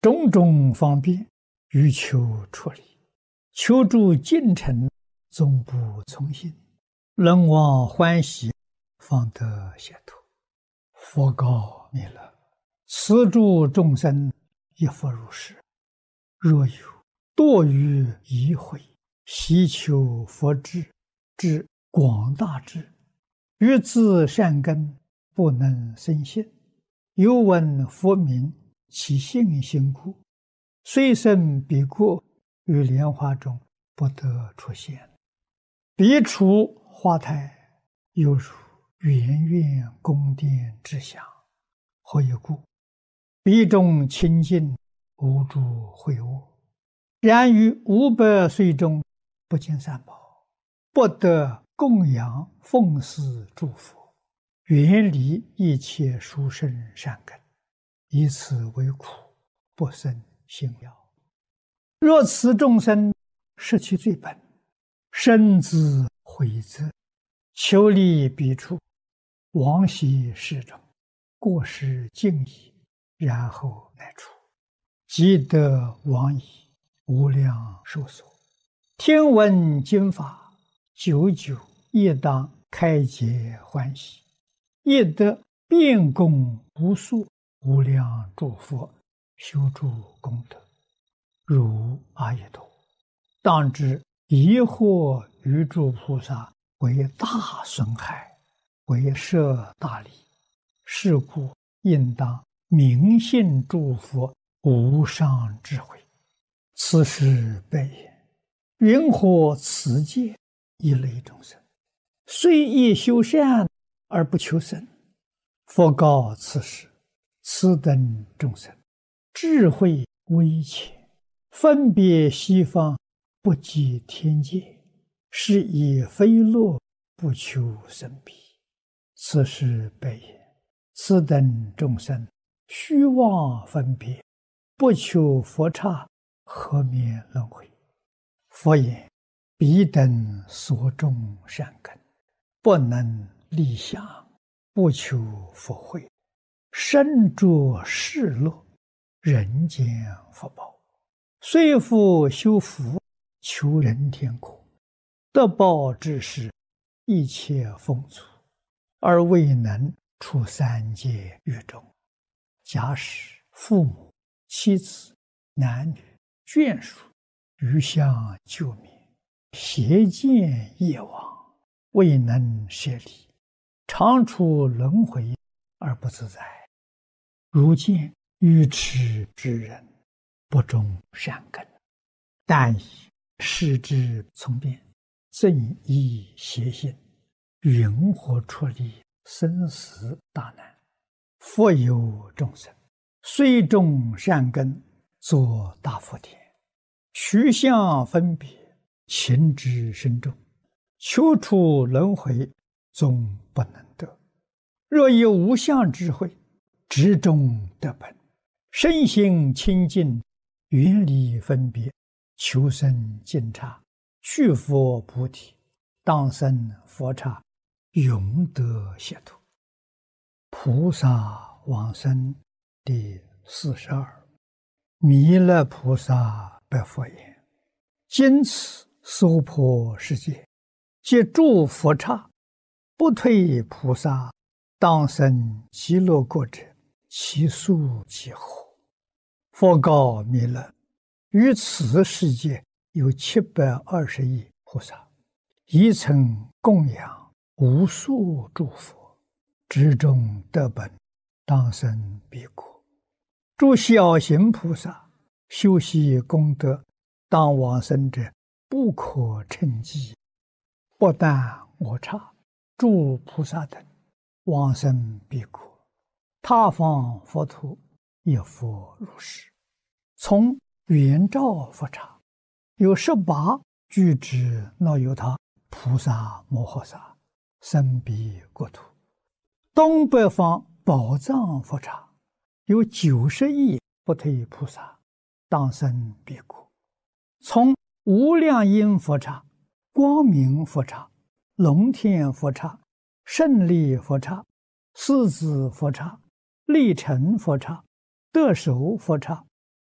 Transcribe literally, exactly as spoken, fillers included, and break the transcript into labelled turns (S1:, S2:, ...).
S1: 种种方便，欲求出离，求助进程，总不从心，人望欢喜，方得解脱。佛告弥勒：此诸众生亦复如是。若有多于疑悔，希求佛智，至广大智，于自善根不能生信，又闻佛名，其信心故，虽生彼国，于莲花中不得出现。彼处花台，犹如圆圆宫殿之祥。何以故？彼中清净，无诸秽恶。然于五百岁中，不见三宝，不得供养奉祀诸佛，远离一切殊胜善根，以此为苦，不生信了。若此众生失其最本，深自悔责，求离彼处，往昔世中，过失尽已，然后来处，即得往矣，无量寿所。听闻经法，久久亦当开解欢喜，亦得遍供无数无量诸佛，修诸功德，如阿逸多。当知疑惑于诸菩萨为大损害，为摄大利，是故应当明信诸佛无上智慧。此时悲言：云何此界一类众生，虽亦修善而不求生？佛告此时：此等众生智慧微浅，分别西方，不及天界，是以非乐不求生彼。此时悲言：此等众生虚妄分别，不求佛刹，何免轮回？佛言：彼等所种善根，不能立想，不求佛慧，身着世乐，人间福报，虽复修福，求人天国，得报之时，一切丰足，而未能出三界狱中。假使父母、妻子、男女、眷属余相救灭，邪见业往，未能舍离，常处轮回而不自在。如见愚痴之人，不种善根，但以视之从变，正依邪心，云何出离生死大难？复有众生，虽种善根，作大福田，取相分别，情之深重，求出轮回，终不能得。若以无相智慧，执中得本，身心清净，远离分别，求生净刹，去佛菩提，当生佛刹，永得解脱。菩萨往生第四十二。弥勒菩萨白佛言：今此娑婆世界，皆诸佛刹，不退菩萨，当生极乐国者，其数几何？佛告弥勒：于此世界有七百二十亿菩萨，一曾供养无数诸佛，执中得本，当生彼国。诸小行菩萨修习功德，当往生者不可称计。不但我刹、诸菩萨等往生彼国，他方佛土亦复如是。从圆照佛刹有十八具之那由他菩萨摩诃萨生彼国土。东北方宝藏佛刹有九十亿不退菩萨，当生彼国。从无量音佛刹、光明佛刹、龙天佛刹、胜利佛刹、狮子佛刹、力成佛刹、得手佛刹、